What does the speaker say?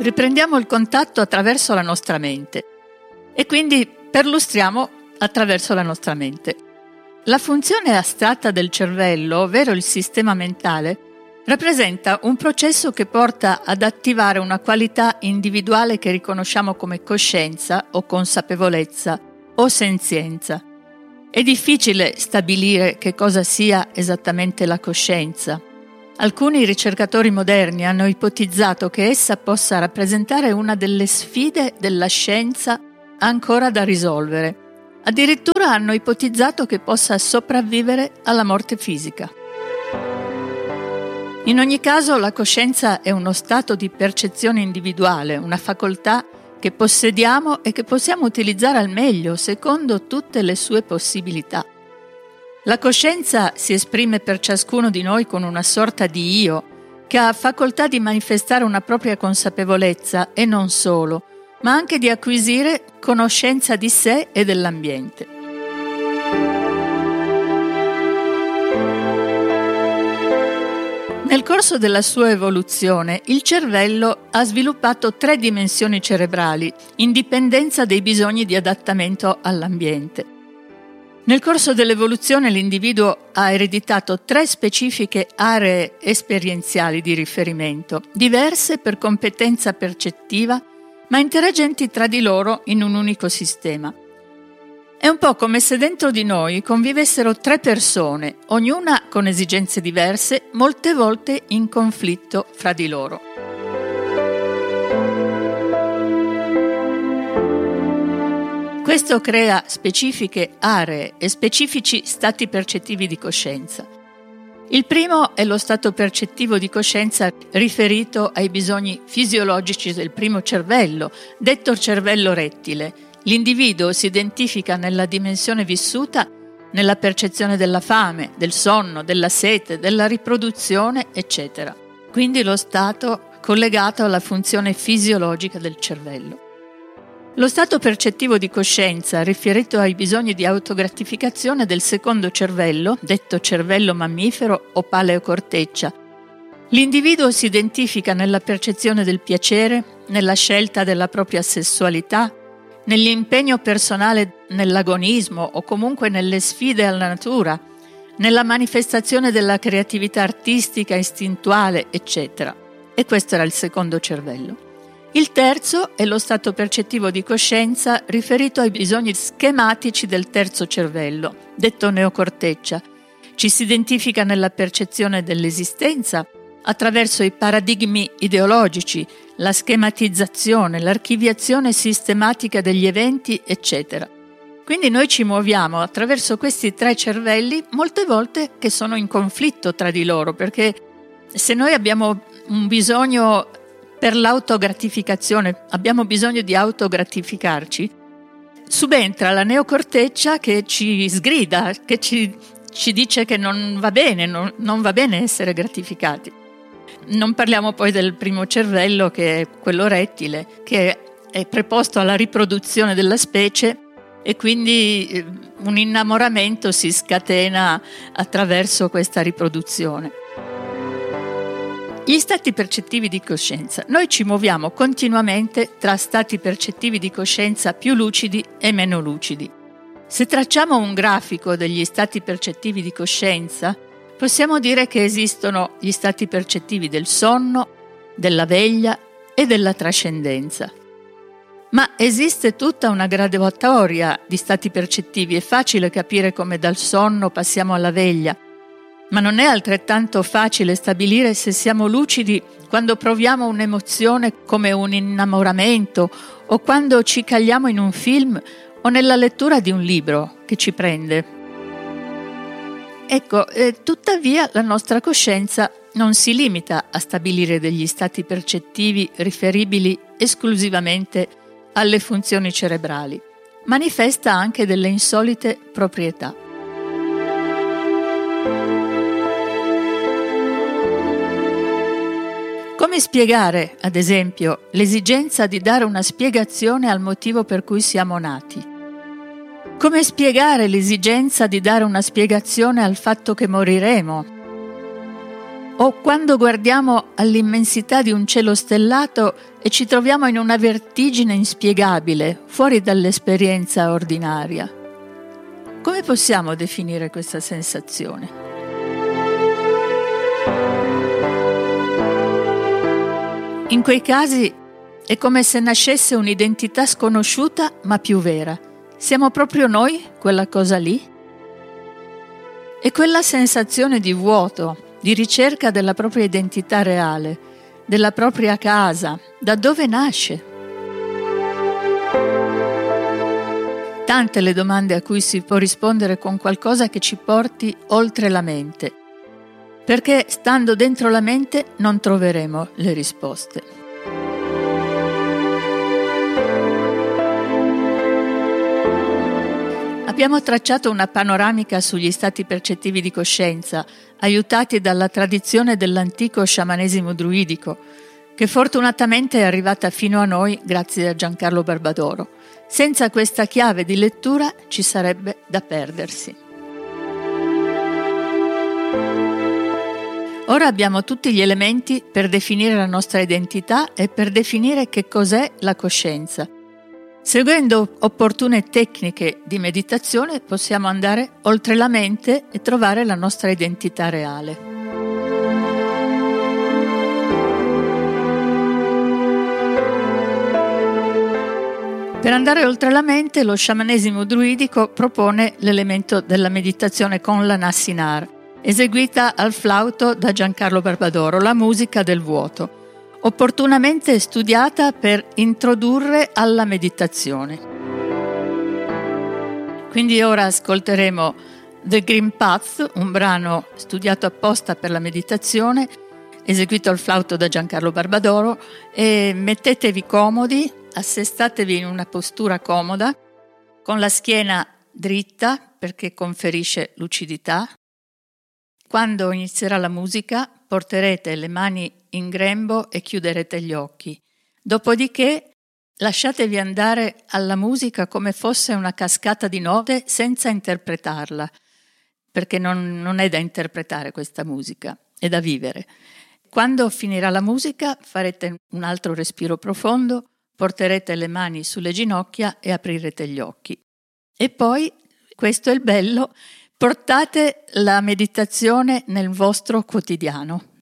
riprendiamo il contatto attraverso la nostra mente e quindi perlustriamo attraverso la nostra mente. La funzione astratta del cervello, ovvero il sistema mentale, rappresenta un processo che porta ad attivare una qualità individuale che riconosciamo come coscienza o consapevolezza o senzienza. È difficile stabilire che cosa sia esattamente la coscienza. Alcuni ricercatori moderni hanno ipotizzato che essa possa rappresentare una delle sfide della scienza ancora da risolvere. Addirittura hanno ipotizzato che possa sopravvivere alla morte fisica. In ogni caso, la coscienza è uno stato di percezione individuale, una facoltà che possediamo e che possiamo utilizzare al meglio secondo tutte le sue possibilità. La coscienza si esprime per ciascuno di noi con una sorta di io, che ha facoltà di manifestare una propria consapevolezza e non solo, ma anche di acquisire conoscenza di sé e dell'ambiente. Nel corso della sua evoluzione, il cervello ha sviluppato 3 dimensioni cerebrali, in dipendenza dei bisogni di adattamento all'ambiente. Nel corso dell'evoluzione l'individuo ha ereditato 3 specifiche aree esperienziali di riferimento, diverse per competenza percettiva, ma interagenti tra di loro in un unico sistema. È un po' come se dentro di noi convivessero 3 persone, ognuna con esigenze diverse, molte volte in conflitto fra di loro. Questo crea specifiche aree e specifici stati percettivi di coscienza. Il primo è lo stato percettivo di coscienza riferito ai bisogni fisiologici del primo cervello, detto cervello rettile. L'individuo si identifica nella dimensione vissuta nella percezione della fame, del sonno, della sete, della riproduzione, eccetera. Quindi lo stato collegato alla funzione fisiologica del cervello. Lo stato percettivo di coscienza riferito ai bisogni di autogratificazione del secondo cervello, detto cervello mammifero o paleocorteccia. L'individuo si identifica nella percezione del piacere, nella scelta della propria sessualità, nell'impegno personale nell'agonismo o comunque nelle sfide alla natura, nella manifestazione della creatività artistica, istintuale, eccetera. E questo era il secondo cervello. Il terzo è lo stato percettivo di coscienza riferito ai bisogni schematici del terzo cervello, detto neocorteccia. Ci si identifica nella percezione dell'esistenza attraverso i paradigmi ideologici, la schematizzazione, l'archiviazione sistematica degli eventi, eccetera. Quindi noi ci muoviamo attraverso questi 3 cervelli, molte volte che sono in conflitto tra di loro, perché se noi abbiamo un bisogno per l'autogratificazione, abbiamo bisogno di autogratificarci, subentra la neocorteccia che ci sgrida, che ci dice che non va bene, non va bene essere gratificati. Non parliamo poi del primo cervello, che è quello rettile, che è preposto alla riproduzione della specie e quindi un innamoramento si scatena attraverso questa riproduzione. Gli stati percettivi di coscienza. Noi ci muoviamo continuamente tra stati percettivi di coscienza più lucidi e meno lucidi. Se tracciamo un grafico degli stati percettivi di coscienza, possiamo dire che esistono gli stati percettivi del sonno, della veglia e della trascendenza. Ma esiste tutta una graduatoria di stati percettivi. È facile capire come dal sonno passiamo alla veglia, ma non è altrettanto facile stabilire se siamo lucidi quando proviamo un'emozione come un innamoramento o quando ci cagliamo in un film o nella lettura di un libro che ci prende. Ecco, tuttavia la nostra coscienza non si limita a stabilire degli stati percettivi riferibili esclusivamente alle funzioni cerebrali, manifesta anche delle insolite proprietà. Come spiegare, ad esempio, l'esigenza di dare una spiegazione al motivo per cui siamo nati? Come spiegare l'esigenza di dare una spiegazione al fatto che moriremo? O quando guardiamo all'immensità di un cielo stellato e ci troviamo in una vertigine inspiegabile, fuori dall'esperienza ordinaria. Come possiamo definire questa sensazione? In quei casi è come se nascesse un'identità sconosciuta ma più vera. Siamo proprio noi quella cosa lì? E quella sensazione di vuoto, di ricerca della propria identità reale, della propria casa, da dove nasce? Tante le domande a cui si può rispondere con qualcosa che ci porti oltre la mente, perché stando dentro la mente non troveremo le risposte. Abbiamo tracciato una panoramica sugli stati percettivi di coscienza, aiutati dalla tradizione dell'antico sciamanesimo druidico, che fortunatamente è arrivata fino a noi grazie a Giancarlo Barbadoro. Senza questa chiave di lettura ci sarebbe da perdersi. Ora abbiamo tutti gli elementi per definire la nostra identità e per definire che cos'è la coscienza. Seguendo opportune tecniche di meditazione possiamo andare oltre la mente e trovare la nostra identità reale. Per andare oltre la mente, lo sciamanesimo druidico propone l'elemento della meditazione con la Nassinar, eseguita al flauto da Giancarlo Barbadoro, la musica del vuoto, opportunamente studiata per introdurre alla meditazione. Quindi ora ascolteremo The Green Path, un brano studiato apposta per la meditazione, eseguito al flauto da Giancarlo Barbadoro, e mettetevi comodi, assestatevi in una postura comoda, con la schiena dritta perché conferisce lucidità. Quando inizierà la musica porterete le mani in grembo e chiuderete gli occhi. Dopodiché lasciatevi andare alla musica come fosse una cascata di note senza interpretarla, perché non è da interpretare questa musica, è da vivere. Quando finirà la musica farete un altro respiro profondo, porterete le mani sulle ginocchia e aprirete gli occhi. E poi, questo è il bello, portate la meditazione nel vostro quotidiano.